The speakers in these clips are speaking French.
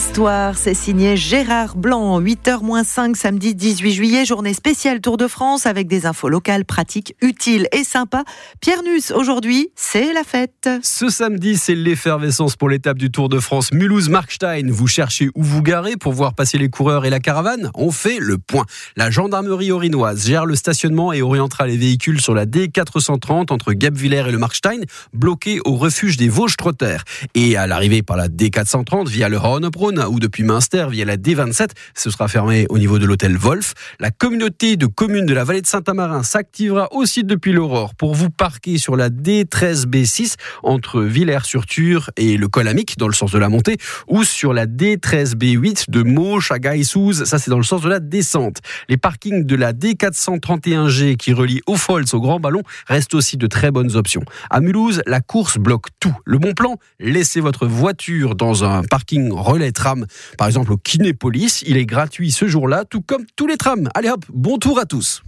Histoire, c'est signé Gérard Blanc. 8h-5, samedi 18 juillet, journée spéciale Tour de France avec des infos locales, pratiques, utiles et sympas. Pierre Nuss, aujourd'hui, c'est la fête. Ce samedi, c'est l'effervescence pour l'étape du Tour de France Mulhouse-Markstein. Vous cherchez où vous garer pour voir passer les coureurs et la caravane ? On fait le point. La gendarmerie orinoise gère le stationnement et orientera les véhicules sur la D430 entre Guebwiller et le Markstein, bloqués au refuge des Vosges-Trotter. Et à l'arrivée par la D430 via le Hohenebronn ou depuis Münster via la D27, ce sera fermé au niveau de l'hôtel Wolf. La communauté de communes de la vallée de Saint-Amarin s'activera aussi depuis l'Aurore pour vous parquer sur la D13B6 entre Villers-sur-Thur et le Col Amic dans le sens de la montée, ou sur la D13B8 de Mauch à Gaïsouz, ça c'est dans le sens de la descente. Les parkings de la D431G qui relie Aufholz au Grand Ballon restent aussi de très bonnes options. À Mulhouse, la course bloque tout. Le bon plan, laissez votre voiture dans un parking relais tram, par exemple au Kinépolis. Il est gratuit ce jour-là, tout comme tous les trams. Allez hop, bon tour à tous.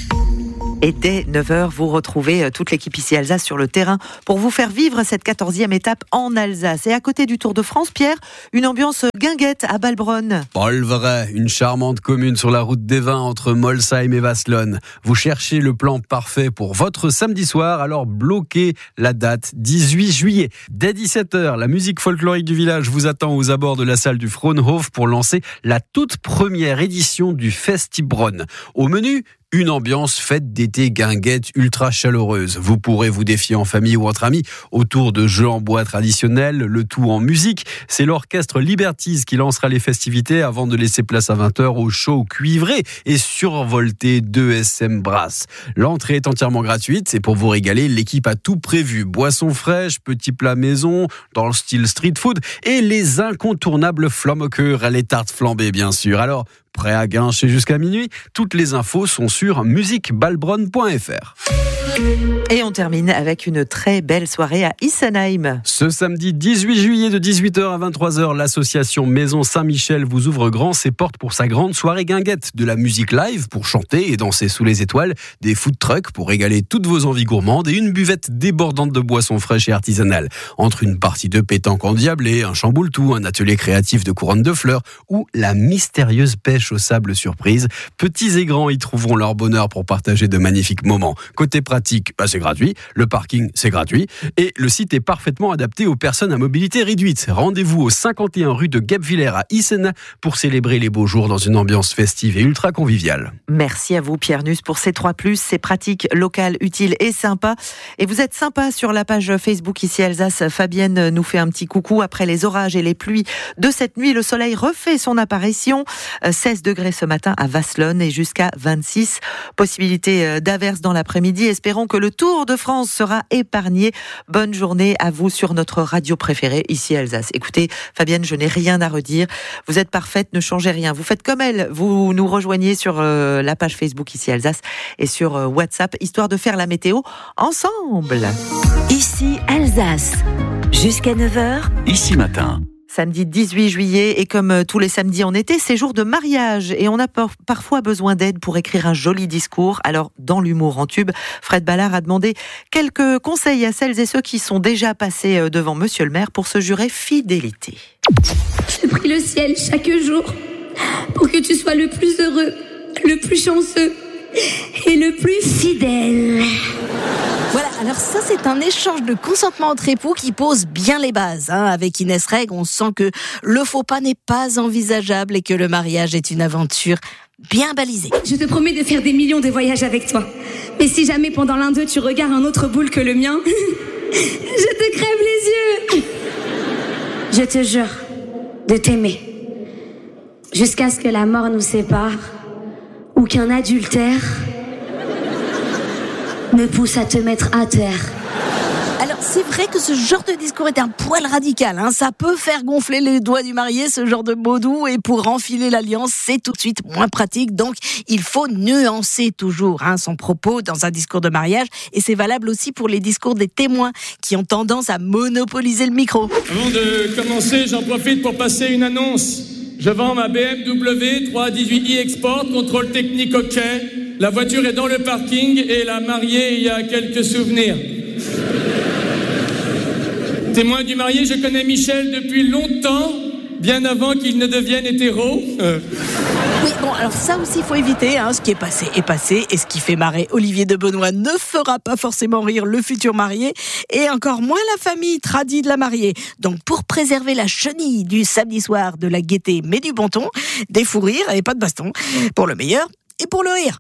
Et dès 9h, vous retrouvez toute l'équipe ici Alsace sur le terrain pour vous faire vivre cette 14e étape en Alsace. Et à côté du Tour de France, Pierre, une ambiance guinguette à Balbronn. Pas le vrai, une charmante commune sur la route des vins entre Molsheim et Wasselonne. Vous cherchez le plan parfait pour votre samedi soir, alors bloquez la date 18 juillet. Dès 17h, la musique folklorique du village vous attend aux abords de la salle du Fraunhof pour lancer la toute première édition du Festibronn. Au menu, une ambiance fête d'été guinguette ultra chaleureuse. Vous pourrez vous défier en famille ou entre amis autour de jeux en bois traditionnels, le tout en musique. C'est l'orchestre Liberties qui lancera les festivités avant de laisser place à 20h au show cuivré et survolté d'ESM Brass. L'entrée est entièrement gratuite et pour vous régaler, l'équipe a tout prévu. Boissons fraîches, petits plats maison, dans le style street food et les incontournables Flammekuchen, les tartes flambées bien sûr. Alors, prêt à guincher jusqu'à minuit ? Toutes les infos sont sur musiquebalbronn.fr. Et on termine avec une très belle soirée à Issenheim. Ce samedi 18 juillet de 18h à 23h, l'association Maison Saint-Michel vous ouvre grand ses portes pour sa grande soirée guinguette. De la musique live pour chanter et danser sous les étoiles, des food trucks pour régaler toutes vos envies gourmandes et une buvette débordante de boissons fraîches et artisanales. Entre une partie de pétanque endiablée, un chamboule-tout, un atelier créatif de couronne de fleurs ou la mystérieuse pêche au sable surprise, petits et grands y trouveront leur bonheur pour partager de magnifiques moments. Côté pratique, c'est gratuit, le parking c'est gratuit et le site est parfaitement adapté aux personnes à mobilité réduite. Rendez-vous au 51 rue de Guebwiller à Issens pour célébrer les beaux jours dans une ambiance festive et ultra conviviale. Merci à vous Pierre Nuss pour ces 3+, c'est pratique, local, utile et sympa. Et vous êtes sympa sur la page Facebook ici Alsace. Fabienne nous fait un petit coucou après les orages et les pluies de cette nuit. Le soleil refait son apparition. 16 degrés ce matin à Wasselonne et jusqu'à 26. Possibilité d'averse dans l'après-midi. Espérons que le Tour de France sera épargné. Bonne journée à vous sur notre radio préférée ici à Alsace. Écoutez, Fabienne, je n'ai rien à redire. Vous êtes parfaite, ne changez rien. Vous faites comme elle. Vous nous rejoignez sur la page Facebook ici Alsace et sur WhatsApp, histoire de faire la météo ensemble. Ici Alsace, jusqu'à 9h. Ici matin. Samedi 18 juillet, et comme tous les samedis en été, c'est jour de mariage et on a parfois besoin d'aide pour écrire un joli discours. Alors, dans l'humour en tube, Fred Ballard a demandé quelques conseils à celles et ceux qui sont déjà passés devant Monsieur le maire pour se jurer fidélité. Je prie le ciel chaque jour pour que tu sois le plus heureux, le plus chanceux et le plus fidèle. Voilà, alors ça c'est un échange de consentement entre époux qui pose bien les bases. Avec Inès Reg, on sent que le faux pas n'est pas envisageable et que le mariage est une aventure bien balisée. Je te promets de faire des millions de voyages avec toi. Mais si jamais pendant l'un d'eux tu regardes un autre boule que le mien, je te crève les yeux. Je te jure de t'aimer jusqu'à ce que la mort nous sépare ou qu'un adultère me pousse à te mettre à terre. Alors c'est vrai que ce genre de discours est un poil radical. Ça peut faire gonfler les doigts du marié, ce genre de mots doux. Et pour enfiler l'alliance, c'est tout de suite moins pratique. Donc il faut nuancer toujours son propos dans un discours de mariage. Et c'est valable aussi pour les discours des témoins qui ont tendance à monopoliser le micro. Avant de commencer, j'en profite pour passer une annonce. Je vends ma BMW 318i Export, contrôle technique OK. La voiture est dans le parking et la mariée y a quelques souvenirs. Témoin du marié, je connais Michel depuis longtemps bien avant qu'ils ne deviennent hétéros. Oui, bon, alors ça aussi, il faut éviter. Ce qui est passé est passé. Et ce qui fait marrer Olivier de Benoît ne fera pas forcément rire le futur marié. Et encore moins la famille tradie de la mariée. Donc, pour préserver la chenille du samedi soir, de la gaieté, mais du bon ton, des fous rires et pas de baston. Pour le meilleur et pour le rire.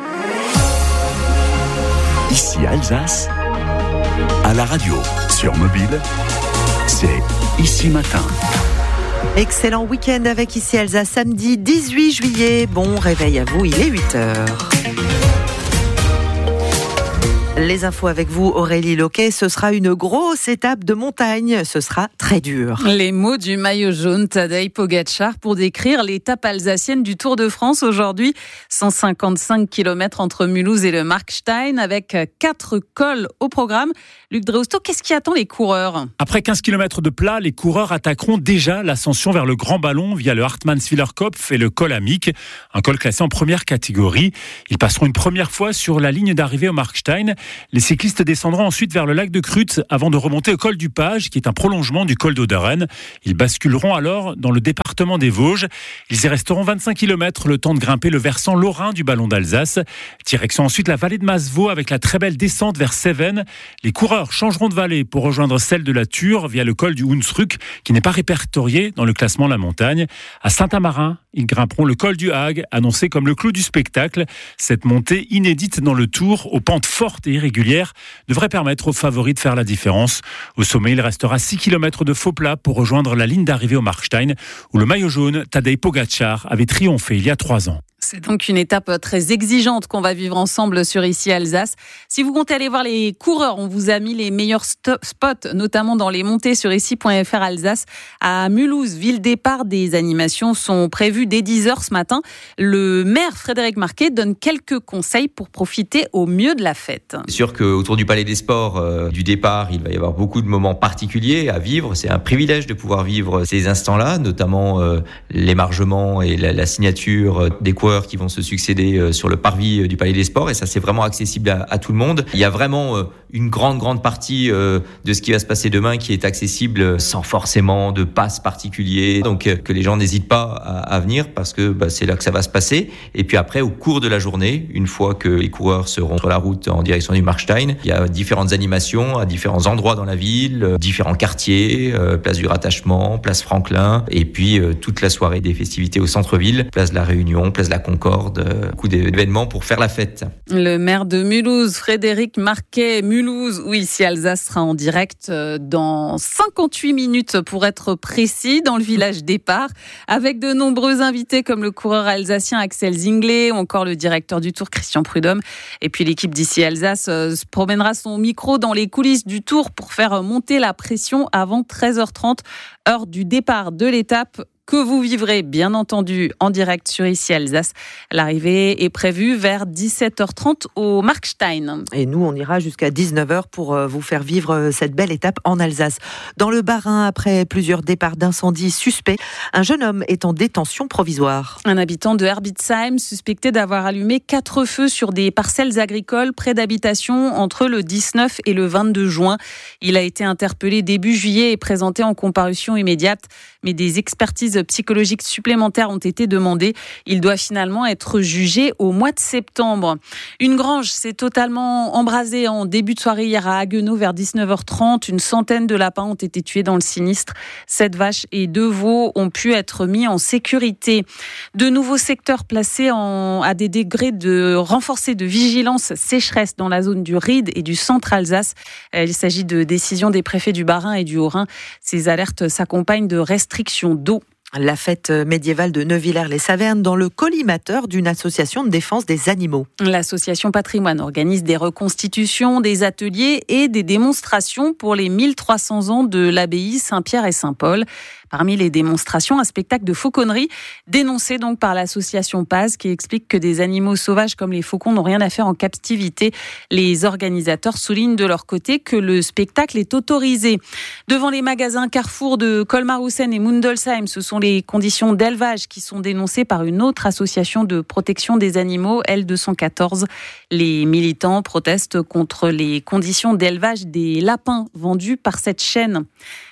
Ici Alsace, à la radio, sur mobile, c'est Ici Matin. Excellent week-end avec Ici Alsace, samedi 18 juillet. Bon réveil à vous, il est 8h. Les infos avec vous, Aurélie Loquet. Ce sera une grosse étape de montagne. Ce sera très dur. Les mots du maillot jaune Tadej Pogačar pour décrire l'étape alsacienne du Tour de France aujourd'hui. 155 km entre Mulhouse et le Markstein avec 4 cols au programme. Luc Dreusto, qu'est-ce qui attend les coureurs ? Après 15 km de plat, les coureurs attaqueront déjà l'ascension vers le Grand Ballon via le Hartmannswillerkopf et le col Amic, un col classé en première catégorie. Ils passeront une première fois sur la ligne d'arrivée au Markstein. Les cyclistes descendront ensuite vers le lac de Crutz avant de remonter au col du Page, qui est un prolongement du col d'Oderen. Ils basculeront alors dans le département des Vosges. Ils y resteront 25 km, le temps de grimper le versant lorrain du Ballon d'Alsace. Direction ensuite la vallée de Masevaux avec la très belle descente vers Seven. Les coureurs changeront de vallée pour rejoindre celle de la Ture via le col du Hunsrück, qui n'est pas répertorié dans le classement de la montagne. À Saint-Amarin, ils grimperont le col du Hague, annoncé comme le clou du spectacle. Cette montée inédite dans le Tour, aux pentes fortes et irrégulières, devrait permettre aux favoris de faire la différence. Au sommet, il restera 6 km de faux plat pour rejoindre la ligne d'arrivée au Markstein, où le maillot jaune, Tadej Pogačar, avait triomphé il y a 3 ans. C'est donc une étape très exigeante qu'on va vivre ensemble sur Ici Alsace. Si vous comptez aller voir les coureurs, on vous a mis les meilleurs spots, notamment dans les montées sur ici.fr Alsace. À Mulhouse, ville départ, des animations sont prévues dès 10h ce matin. Le maire Frédéric Marquet donne quelques conseils pour profiter au mieux de la fête. C'est sûr qu'autour du Palais des Sports, du départ, il va y avoir beaucoup de moments particuliers à vivre. C'est un privilège de pouvoir vivre ces instants-là, notamment l'émargement et la signature des coureurs qui vont se succéder sur le parvis du Palais des Sports, et ça c'est vraiment accessible à tout le monde. Il y a vraiment une grande partie de ce qui va se passer demain qui est accessible sans forcément de pass particulier, donc que les gens n'hésitent pas à venir parce que c'est là que ça va se passer. Et puis après, au cours de la journée, une fois que les coureurs seront sur la route en direction du Markstein, il y a différentes animations à différents endroits dans la ville, différents quartiers, place du Rattachement, place Franklin, et puis toute la soirée des festivités au centre-ville, place de la Réunion, place de la Concorde, beaucoup d'événements pour faire la fête. Le maire de Mulhouse, Frédéric Marquet, Mulhouse, où Ici Alsace sera en direct dans 58 minutes pour être précis, dans le village départ, avec de nombreux invités comme le coureur alsacien Axel Zinglet ou encore le directeur du Tour Christian Prudhomme. Et puis l'équipe d'Ici Alsace se promènera son micro dans les coulisses du Tour pour faire monter la pression avant 13h30, heure du départ de l'étape, que vous vivrez bien entendu en direct sur Ici Alsace. L'arrivée est prévue vers 17h30 au Markstein. Et nous, on ira jusqu'à 19h pour vous faire vivre cette belle étape en Alsace. Dans le Bas-Rhin, après plusieurs départs d'incendie suspects, un jeune homme est en détention provisoire. Un habitant de Herbitsheim suspecté d'avoir allumé 4 feux sur des parcelles agricoles près d'habitations entre le 19 et le 22 juin. Il a été interpellé début juillet et présenté en comparution immédiate, mais des expertises psychologiques supplémentaires ont été demandées. Il doit finalement être jugé au mois de septembre. Une grange s'est totalement embrasée en début de soirée hier à Haguenau vers 19h30. Une centaine de lapins ont été tués dans le sinistre. 7 vaches et 2 veaux ont pu être mis en sécurité. De nouveaux secteurs placés à des degrés renforcés de vigilance sécheresse dans la zone du Ried et du centre Alsace. Il s'agit de décisions des préfets du Bas-Rhin et du Haut-Rhin. Ces alertes s'accompagnent de restrictions d'eau. La fête médiévale de Neuvillers-les-Savernes dans le collimateur d'une association de défense des animaux. L'association Patrimoine organise des reconstitutions, des ateliers et des démonstrations pour les 1300 ans de l'abbaye Saint-Pierre et Saint-Paul. Parmi les démonstrations, un spectacle de fauconnerie dénoncé donc par l'association Paz qui explique que des animaux sauvages comme les faucons n'ont rien à faire en captivité. Les organisateurs soulignent de leur côté que le spectacle est autorisé. Devant les magasins Carrefour de Colmar-Houssen et Mundelsheim, ce sont les conditions d'élevage qui sont dénoncées par une autre association de protection des animaux, L214. Les militants protestent contre les conditions d'élevage des lapins vendus par cette chaîne.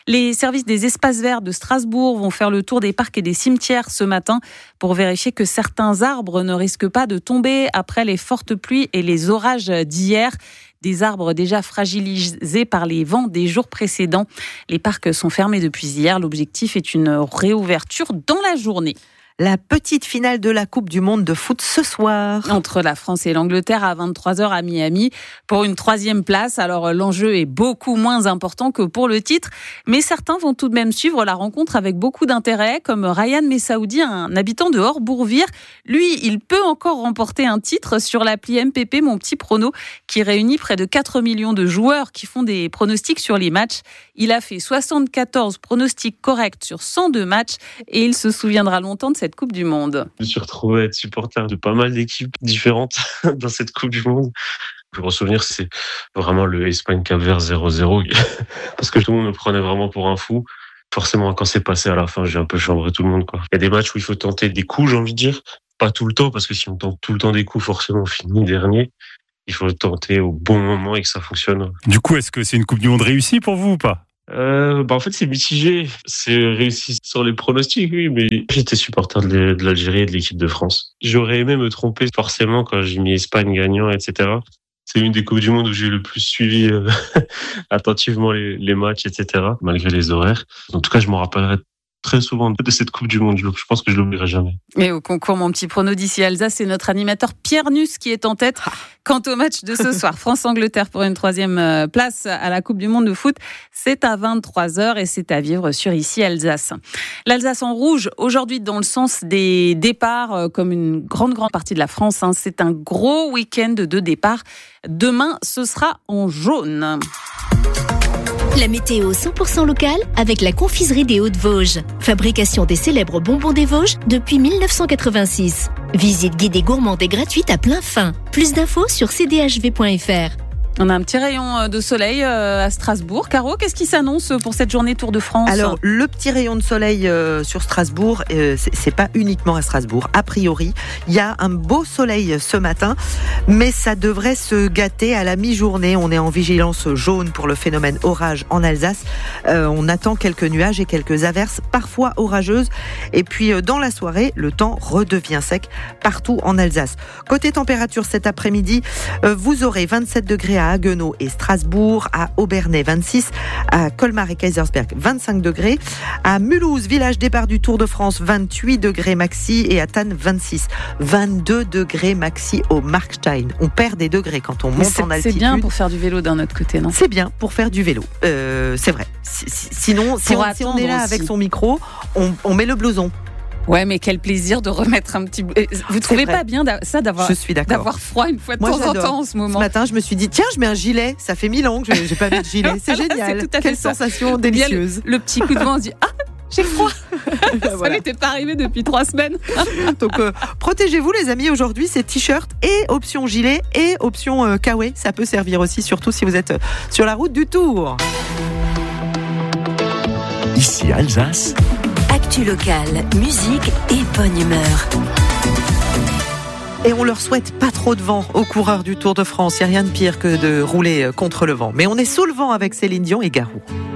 Les services des espaces verts de Strasbourg vont faire le tour des parcs et des cimetières ce matin pour vérifier que certains arbres ne risquent pas de tomber après les fortes pluies et les orages d'hier. Des arbres déjà fragilisés par les vents des jours précédents. Les parcs sont fermés depuis hier. L'objectif est une réouverture dans la journée. La petite finale de la Coupe du Monde de foot ce soir. Entre la France et l'Angleterre à 23h à Miami pour une 3e place. Alors l'enjeu est beaucoup moins important que pour le titre, mais certains vont tout de même suivre la rencontre avec beaucoup d'intérêt, comme Ryan Messaoudi, un habitant de Hors-Bourvire. Lui, il peut encore remporter un titre sur l'appli MPP Mon Petit Prono, qui réunit près de 4 millions de joueurs qui font des pronostics sur les matchs. Il a fait 74 pronostics corrects sur 102 matchs et il se souviendra longtemps de cette Coupe du Monde. Je me suis retrouvé à être supporter de pas mal d'équipes différentes dans cette Coupe du Monde. Le gros souvenir, c'est vraiment le Espagne-Cap-Vert 0-0, parce que tout le monde me prenait vraiment pour un fou. Forcément, quand c'est passé à la fin, j'ai un peu chambré tout le monde, quoi. Il y a des matchs où il faut tenter des coups, j'ai envie de dire. Pas tout le temps, parce que si on tente tout le temps des coups, forcément, on finit dernier. Il faut le tenter au bon moment et que ça fonctionne. Du coup, est-ce que c'est une Coupe du Monde réussie pour vous ou pas ? En fait, c'est mitigé. C'est réussi sur les pronostics, oui, mais j'étais supporter de l'Algérie et de l'équipe de France. J'aurais aimé me tromper, forcément, quand j'ai mis Espagne gagnant, etc. C'est une des Coupes du Monde où j'ai le plus suivi attentivement les matchs, etc., malgré les horaires. En tout cas, je m'en rappellerai très souvent de cette Coupe du Monde. Je pense que je l'oublierai jamais. Et au concours Mon Petit Prono d'ici Alsace, c'est notre animateur Pierre Nuss qui est en tête. Quant au match de ce soir, France-Angleterre pour une 3e place à la Coupe du Monde de foot, c'est à 23h et c'est à vivre sur Ici Alsace. L'Alsace en rouge, aujourd'hui dans le sens des départs, comme une grande partie de la France. C'est un gros week-end de départ. Demain, ce sera en jaune. La météo 100% locale avec la confiserie des Hauts-de-Vosges. Fabrication des célèbres bonbons des Vosges depuis 1986. Visite guidée gourmande et gratuite à plein fin. Plus d'infos sur cdhv.fr. On a un petit rayon de soleil à Strasbourg. Caro, qu'est-ce qui s'annonce pour cette journée Tour de France ? Alors, le petit rayon de soleil sur Strasbourg, c'est pas uniquement à Strasbourg. A priori, il y a un beau soleil ce matin, mais ça devrait se gâter à la mi-journée. On est en vigilance jaune pour le phénomène orage en Alsace. On attend quelques nuages et quelques averses, parfois orageuses. Et puis, dans la soirée, le temps redevient sec partout en Alsace. Côté température cet après-midi, vous aurez 27 degrés à Haguenau et Strasbourg, à Obernai 26, à Colmar et Kaisersberg 25 degrés, à Mulhouse, village départ du Tour de France 28 degrés maxi et à Thann 26, 22 degrés maxi au Markstein. On perd des degrés quand on monte en altitude. C'est bien pour faire du vélo d'un autre côté, non ? C'est bien pour faire du vélo, c'est vrai. Sinon, si on est là avec son micro, on met le blouson. Ouais, mais quel plaisir de remettre un petit... Vous trouvez pas bien ça d'avoir froid une fois de temps en temps en ce moment ? Ce matin, je me suis dit, tiens, je mets un gilet. Ça fait 1000 ans que j'ai pas mis de gilet. C'est génial. C'est quelle sensation délicieuse. Le petit coup de vent, on se dit, ah, j'ai froid. Ça n'était pas arrivé depuis 3 semaines. Donc, protégez-vous les amis. Aujourd'hui, c'est t-shirt et option gilet et option kawaii. Ça peut servir aussi, surtout si vous êtes sur la route du Tour. Ici Alsace. Actu locale, musique et bonne humeur. Et on leur souhaite pas trop de vent aux coureurs du Tour de France. Il n'y a rien de pire que de rouler contre le vent. Mais on est sous le vent avec Céline Dion et Garou.